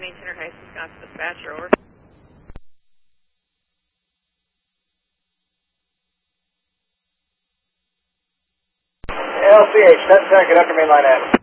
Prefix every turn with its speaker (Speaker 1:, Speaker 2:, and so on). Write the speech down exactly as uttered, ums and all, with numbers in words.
Speaker 1: Main Center Heights, Wisconsin dispatcher, over.
Speaker 2: L C H, ten ten, get after mainline Ave.